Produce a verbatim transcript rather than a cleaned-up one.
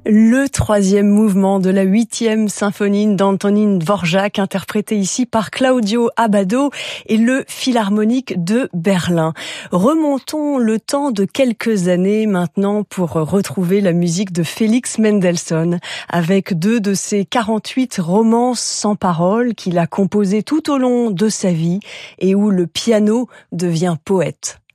Le troisième mouvement de la huitième symphonie d'Antonín Dvořák, interprété ici par Claudio Abbado et le Philharmonique de Berlin. Remontons le temps de quelques années maintenant pour retrouver la musique de Félix Mendelssohn, avec deux de ses quarante-huit romances sans paroles qu'il a composées tout au long de sa vie et où le piano devient poète.